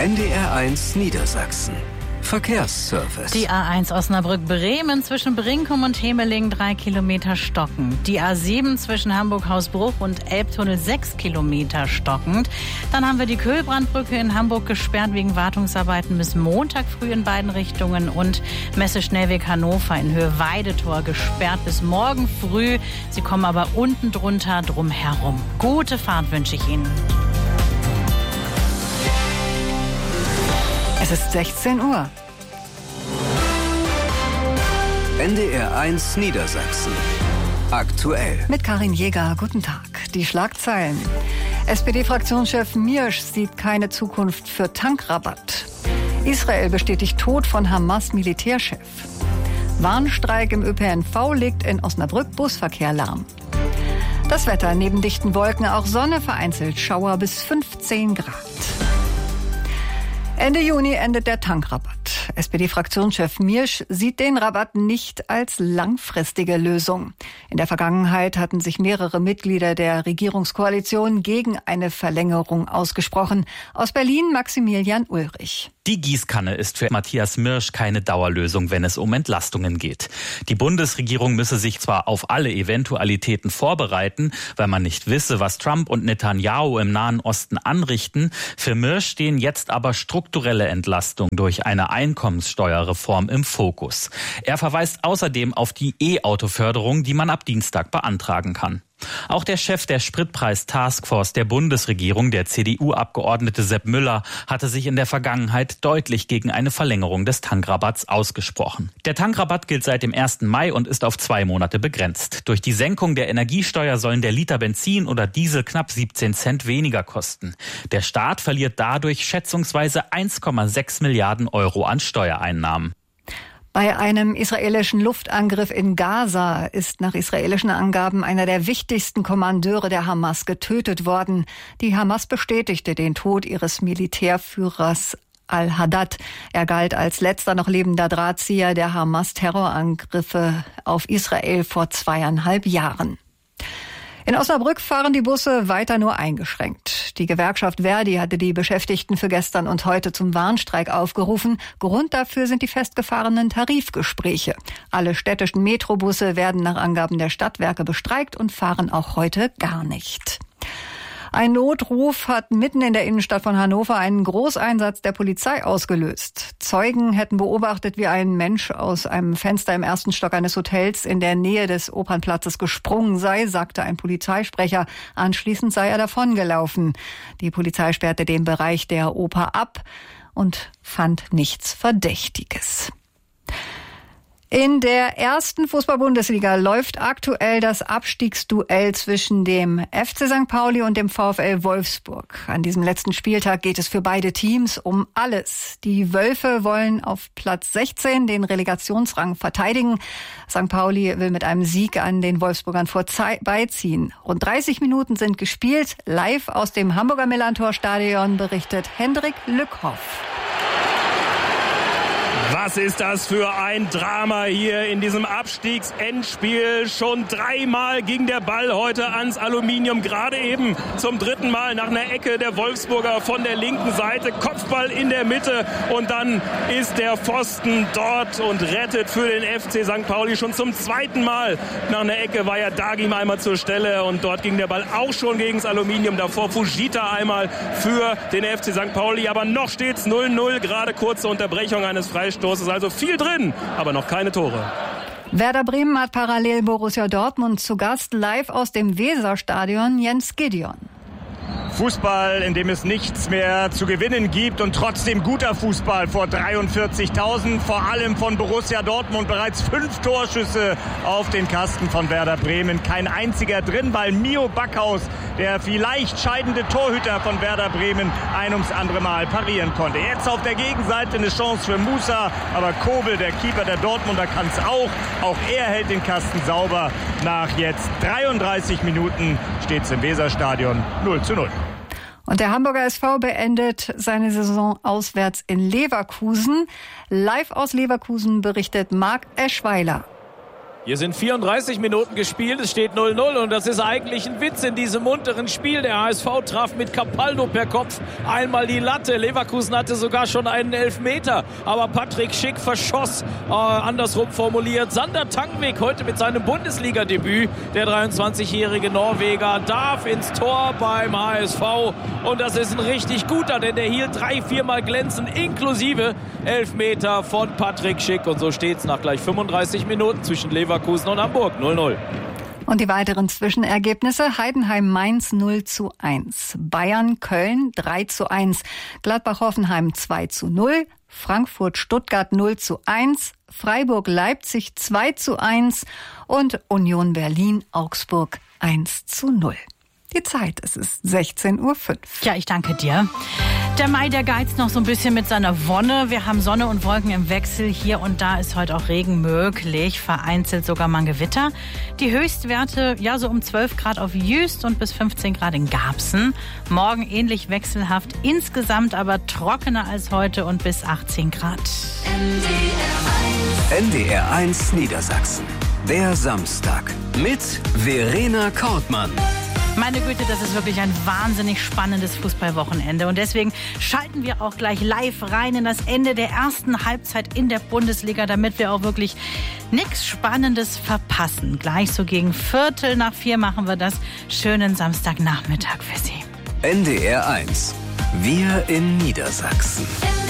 NDR1 Niedersachsen. Verkehrsservice. Die A1 Osnabrück-Bremen zwischen Brinkum und Hemeling 3 Kilometer stockend. Die A7 zwischen Hamburg-Hausbruch und Elbtunnel 6 Kilometer stockend. Dann haben wir die Köhlbrandbrücke in Hamburg gesperrt wegen Wartungsarbeiten bis Montag früh in beiden Richtungen und Messe-Schnellweg Hannover in Höhe Weidetor gesperrt bis morgen früh. Sie kommen aber unten drunter drum herum. Gute Fahrt wünsche ich Ihnen. Es ist 16 Uhr. NDR1 Niedersachsen. Aktuell. Mit Karin Jäger, guten Tag. Die Schlagzeilen. SPD-Fraktionschef Miersch sieht keine Zukunft für Tankrabatt. Israel bestätigt Tod von Hamas-Militärchef. Warnstreik im ÖPNV legt in Osnabrück Busverkehr lahm. Das Wetter, neben dichten Wolken auch Sonne, vereinzelt Schauer bis 15 Grad. Ende Juni endet der Tankrabatt. SPD-Fraktionschef Miersch sieht den Rabatt nicht als langfristige Lösung. In der Vergangenheit hatten sich mehrere Mitglieder der Regierungskoalition gegen eine Verlängerung ausgesprochen. Aus Berlin Maximilian Ulrich. Die Gießkanne ist für Matthias Miersch keine Dauerlösung, wenn es um Entlastungen geht. Die Bundesregierung müsse sich zwar auf alle Eventualitäten vorbereiten, weil man nicht wisse, was Trump und Netanyahu im Nahen Osten anrichten. Für Miersch stehen jetzt aber strukturelle Entlastungen durch eine Einkommenssteuerreform im Fokus. Er verweist außerdem auf die E-Auto-Förderung, die man ab Dienstag beantragen kann. Auch der Chef der Spritpreis-Taskforce der Bundesregierung, der CDU-Abgeordnete Sepp Müller, hatte sich in der Vergangenheit deutlich gegen eine Verlängerung des Tankrabatts ausgesprochen. Der Tankrabatt gilt seit dem 1. Mai und ist auf 2 Monate begrenzt. Durch die Senkung der Energiesteuer sollen der Liter Benzin oder Diesel knapp 17 Cent weniger kosten. Der Staat verliert dadurch schätzungsweise 1,6 Milliarden Euro an Steuereinnahmen. Bei einem israelischen Luftangriff in Gaza ist nach israelischen Angaben einer der wichtigsten Kommandeure der Hamas getötet worden. Die Hamas bestätigte den Tod ihres Militärführers al-Haddad. Er galt als letzter noch lebender Drahtzieher der Hamas-Terrorangriffe auf Israel vor 2,5 Jahren. In Osnabrück fahren die Busse weiter nur eingeschränkt. Die Gewerkschaft Verdi hatte die Beschäftigten für gestern und heute zum Warnstreik aufgerufen. Grund dafür sind die festgefahrenen Tarifgespräche. Alle städtischen Metrobusse werden nach Angaben der Stadtwerke bestreikt und fahren auch heute gar nicht. Ein Notruf hat mitten in der Innenstadt von Hannover einen Großeinsatz der Polizei ausgelöst. Zeugen hätten beobachtet, wie ein Mensch aus einem Fenster im 1. Stock eines Hotels in der Nähe des Opernplatzes gesprungen sei, sagte ein Polizeisprecher. Anschließend sei er davongelaufen. Die Polizei sperrte den Bereich der Oper ab und fand nichts Verdächtiges. In der ersten Fußball-Bundesliga läuft aktuell das Abstiegsduell zwischen dem FC St. Pauli und dem VfL Wolfsburg. An diesem letzten Spieltag geht es für beide Teams um alles. Die Wölfe wollen auf Platz 16 den Relegationsrang verteidigen. St. Pauli will mit einem Sieg an den Wolfsburgern vorbeiziehen. Rund 30 Minuten sind gespielt. Live aus dem Hamburger Millantor-Stadion berichtet Hendrik Lückhoff. Was ist das für ein Drama hier in diesem Abstiegsendspiel? Schon 3-mal ging der Ball heute ans Aluminium. Gerade eben zum 3. Mal nach einer Ecke der Wolfsburger von der linken Seite. Kopfball in der Mitte und dann ist der Pfosten dort und rettet für den FC St. Pauli. Schon zum 2. Mal nach einer Ecke war ja Dagim einmal zur Stelle und dort ging der Ball auch schon gegen das Aluminium. Davor Fujita einmal für den FC St. Pauli. Aber noch steht's 0-0. Gerade kurze Unterbrechung eines Freistoßes. Also viel drin, aber noch keine Tore. Werder Bremen hat parallel Borussia Dortmund zu Gast, live aus dem Weserstadion Jens Gideon. Fußball, in dem es nichts mehr zu gewinnen gibt und trotzdem guter Fußball vor 43.000, vor allem von Borussia Dortmund. Bereits 5 Torschüsse auf den Kasten von Werder Bremen, kein einziger drin, weil Mio Backhaus, der vielleicht scheidende Torhüter von Werder Bremen, ein ums andere Mal parieren konnte. Jetzt auf der Gegenseite eine Chance für Musa, aber Kobel, der Keeper der Dortmunder, kann es auch. Auch er hält den Kasten sauber. Nach jetzt 33 Minuten steht es im Weserstadion 0-0. Und der Hamburger SV beendet seine Saison auswärts in Leverkusen. Live aus Leverkusen berichtet Marc Eschweiler. Hier sind 34 Minuten gespielt, es steht 0-0 und das ist eigentlich ein Witz in diesem munteren Spiel. Der HSV traf mit Capaldo per Kopf einmal die Latte. Leverkusen hatte sogar schon einen Elfmeter, aber Patrick Schick verschoss, andersrum formuliert. Sander Tangvik heute mit seinem Bundesliga-Debüt. Der 23-jährige Norweger darf ins Tor beim HSV und das ist ein richtig guter, denn der hielt 3-4 Mal glänzen, inklusive Elfmeter von Patrick Schick und so steht es nach gleich 35 Minuten zwischen Leverkusen und Hamburg 0-0. Und die weiteren Zwischenergebnisse: Heidenheim-Mainz 0:1, Bayern-Köln 3:1, Gladbach-Hoffenheim 2:0, Frankfurt-Stuttgart 0:1, Freiburg-Leipzig 2:1 und Union Berlin-Augsburg 1:0. Die Zeit, es ist 16:05 Uhr. Ja, ich danke dir. Der Mai, der geizt noch so ein bisschen mit seiner Wonne. Wir haben Sonne und Wolken im Wechsel. Hier und da ist heute auch Regen möglich, vereinzelt sogar mal ein Gewitter. Die Höchstwerte, ja, so um 12 Grad auf Jüst und bis 15 Grad in Garbsen. Morgen ähnlich wechselhaft, insgesamt aber trockener als heute und bis 18 Grad. NDR1 Niedersachsen. Der Samstag mit Verena Kortmann. Meine Güte, das ist wirklich ein wahnsinnig spannendes Fußballwochenende. Und deswegen schalten wir auch gleich live rein in das Ende der ersten Halbzeit in der Bundesliga, damit wir auch wirklich nichts Spannendes verpassen. Gleich so gegen 3:45 machen wir das. Schönen Samstagnachmittag für Sie. NDR1. Wir in Niedersachsen.